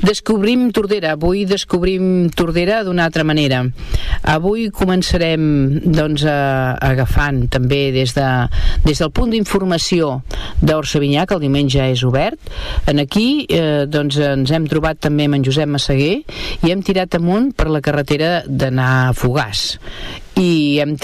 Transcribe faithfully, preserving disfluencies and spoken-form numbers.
Descobrim Tordera, avui descobrim Tordera d'una altra manera. Avui començarem doncs a, agafant també des, de, des del punt d'informació d'Orsavinyà, que el diumenge és obert. En aquí eh, doncs ens hem trobat també amb en Josep Massaguer i hem tirat amunt per la carretera d'anar a Fogars i hem